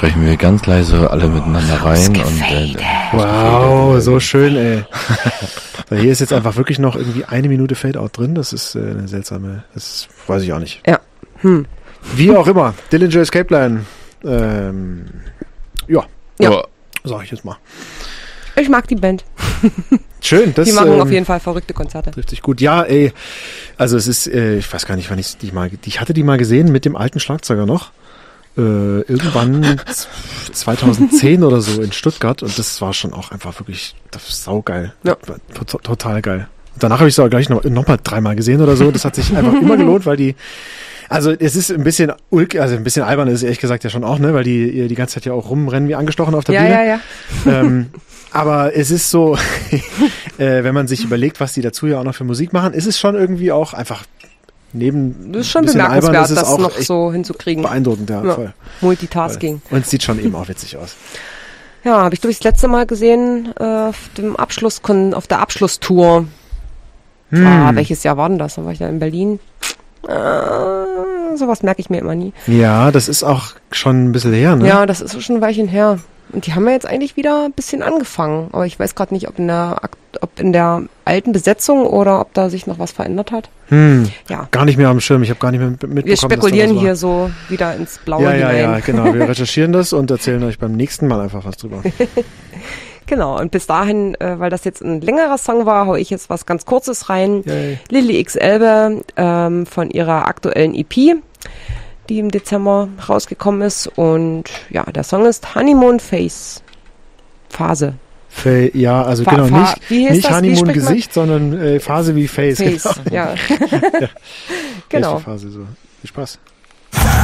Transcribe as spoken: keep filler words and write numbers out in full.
sprechen wir ganz leise alle miteinander rein. Und, äh, wow, so schön, ey. Weil hier ist jetzt einfach wirklich noch irgendwie eine Minute Fade-Out drin. Das ist äh, eine seltsame, das weiß ich auch nicht. Ja. Hm. Wie auch immer. Dillinger Escape Line. Ähm, ja. Ja. Sag ich jetzt mal. Ich mag die Band. Schön. Das, die machen ähm, auf jeden Fall verrückte Konzerte. Trifft sich gut. Ja, ey. Also es ist, äh, ich weiß gar nicht, wann ich die mal, ich hatte die mal gesehen mit dem alten Schlagzeuger noch. Äh, irgendwann zwanzig zehn oder so in Stuttgart. Und das war schon auch einfach wirklich das ist saugeil. Ja. Total, total geil. Und danach habe ich es auch gleich noch, noch mal dreimal gesehen oder so. Das hat sich einfach immer gelohnt, weil die Also es ist ein bisschen ulk, also ein bisschen albern ist es ehrlich gesagt ja schon auch, ne, weil die die ganze Zeit ja auch rumrennen wie angestochen auf der ja, Bühne. Ja, ja, ja. Ähm, aber es ist so, äh, wenn man sich überlegt, was die dazu ja auch noch für Musik machen, ist es schon irgendwie auch einfach neben. Das ist schon ein bisschen bemerkenswert, albern, ist es das auch noch echt so hinzukriegen. Beeindruckend, ja, ja. voll. Multitasking. Voll. Und es sieht schon eben auch witzig aus. Ja, habe ich glaube ich das letzte Mal gesehen äh, auf dem Abschluss auf der Abschlusstour. Hm. Ah, welches Jahr war denn das? Da war ich da in Berlin. Äh, sowas merke ich mir immer nie. Ja, das ist auch schon ein bisschen her, ne? Ja, das ist schon ein Weilchen her. Und die haben ja jetzt eigentlich wieder ein bisschen angefangen. Aber ich weiß gerade nicht, ob in der ob in der alten Besetzung oder ob da sich noch was verändert hat. Hm, ja. Gar nicht mehr am Schirm. Ich habe gar nicht mehr mitbekommen. Wir spekulieren hier so wieder ins Blaue ja, ja, hinein. Ja, genau. Wir recherchieren das und erzählen euch beim nächsten Mal einfach was drüber. Genau, und bis dahin, äh, weil das jetzt ein längerer Song war, hau ich jetzt was ganz Kurzes rein. Yay. Lily X Elbe ähm, von ihrer aktuellen E P, die im Dezember rausgekommen ist. Und ja, der Song ist Honeymoon Face Phase. Fa- ja, also Fa- genau, Fa- nicht, wie nicht das? Honeymoon Gesicht, sondern äh, Phase wie Face. Face, genau. ja. ja. Genau. Phase so. Viel Spaß.